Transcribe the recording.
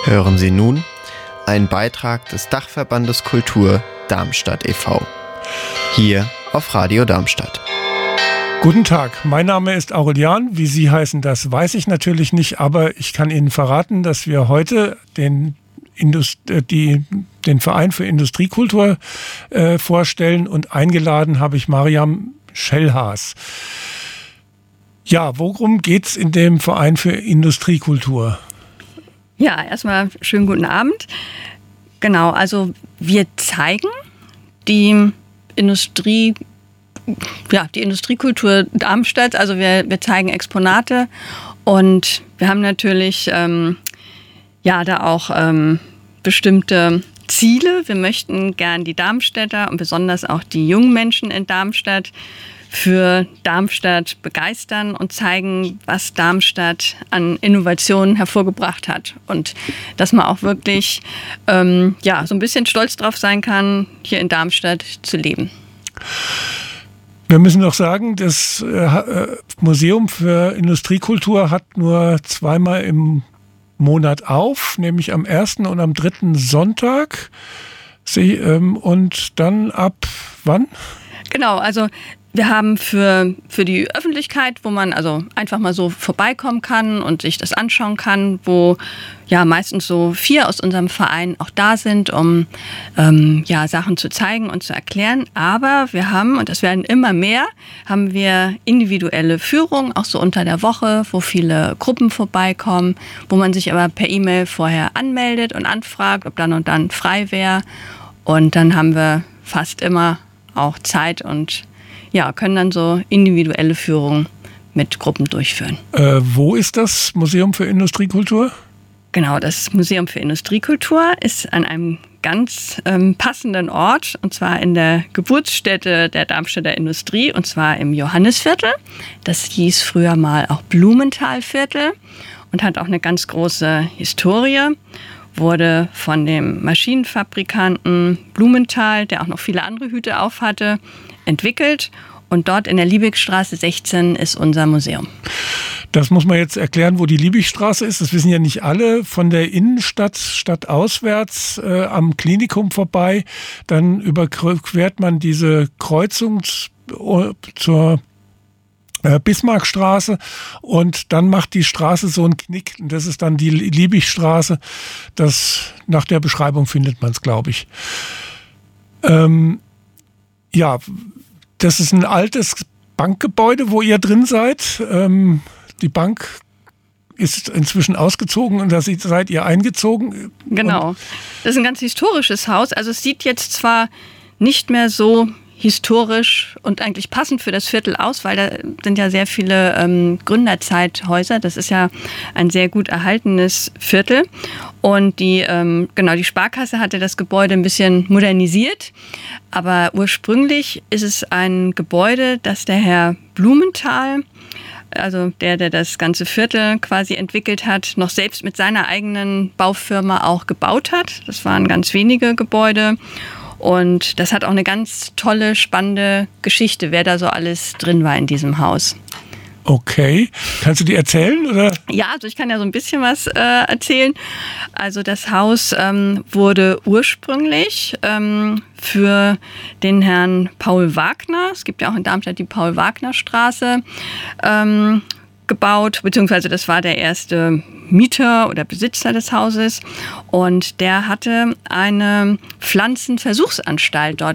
Hören Sie nun einen Beitrag des Dachverbandes Kultur Darmstadt e.V. Hier auf Radio Darmstadt. Guten Tag, mein Name ist Aurelian. Wie Sie heißen, das weiß ich natürlich nicht, aber ich kann Ihnen verraten, dass wir heute den Verein für Industriekultur vorstellen, und eingeladen habe ich Mariam Schellhaas. Ja, worum geht's in dem Verein für Industriekultur? Ja, erstmal schönen guten Abend. Genau, also wir zeigen die Industriekultur Darmstadt. Also wir zeigen Exponate, und wir haben natürlich da auch bestimmte Ziele. Wir möchten gern die Darmstädter und besonders auch die jungen Menschen in Darmstadt für Darmstadt begeistern und zeigen, was Darmstadt an Innovationen hervorgebracht hat. Und dass man auch wirklich so ein bisschen stolz drauf sein kann, hier in Darmstadt zu leben. Wir müssen noch sagen, das Museum für Industriekultur hat nur zweimal im Monat auf, nämlich am 1. und am 3. Sonntag. Und dann ab wann? Genau, also wir haben für die Öffentlichkeit, wo man also einfach mal so vorbeikommen kann und sich das anschauen kann, wo ja meistens so 4 aus unserem Verein auch da sind, um Sachen zu zeigen und zu erklären. Aber wir haben, und das werden immer mehr, haben wir individuelle Führungen, auch so unter der Woche, wo viele Gruppen vorbeikommen, wo man sich aber per E-Mail vorher anmeldet und anfragt, ob dann und dann frei wäre. Und dann haben wir fast immer auch Zeit und können dann so individuelle Führungen mit Gruppen durchführen. Wo ist das Museum für Industriekultur? Genau, das Museum für Industriekultur ist an einem ganz passenden Ort, und zwar in der Geburtsstätte der Darmstädter Industrie, und zwar im Johannisviertel. Das hieß früher mal auch Blumenthalviertel und hat auch eine ganz große Historie. Wurde von dem Maschinenfabrikanten Blumenthal, der auch noch viele andere Hüte auf hatte, entwickelt. Und dort in der Liebigstraße 16 ist unser Museum. Das muss man jetzt erklären, wo die Liebigstraße ist. Das wissen ja nicht alle. Von der Innenstadt stadtauswärts am Klinikum vorbei. Dann überquert man diese Kreuzung zur Bismarckstraße, und dann macht die Straße so einen Knick. Und das ist dann die Liebigstraße. Nach der Beschreibung findet man es, glaube ich. Das ist ein altes Bankgebäude, wo ihr drin seid. Die Bank ist inzwischen ausgezogen, und da seid ihr eingezogen. Genau. Das ist ein ganz historisches Haus. Also es sieht jetzt zwar nicht mehr so historisch und eigentlich passend für das Viertel aus, weil da sind ja sehr viele Gründerzeithäuser. Das ist ja ein sehr gut erhaltenes Viertel. Und die Sparkasse hatte das Gebäude ein bisschen modernisiert. Aber ursprünglich ist es ein Gebäude, das der Herr Blumenthal, also der das ganze Viertel quasi entwickelt hat, noch selbst mit seiner eigenen Baufirma auch gebaut hat. Das waren ganz wenige Gebäude. Und das hat auch eine ganz tolle, spannende Geschichte, wer da so alles drin war in diesem Haus. Okay. Kannst du die erzählen, oder? Ja, also ich kann ja so ein bisschen was erzählen. Also das Haus wurde ursprünglich für den Herrn Paul Wagner, es gibt ja auch in Darmstadt die Paul-Wagner-Straße, gebaut, beziehungsweise das war der erste Mieter oder Besitzer des Hauses, und der hatte eine Pflanzenversuchsanstalt dort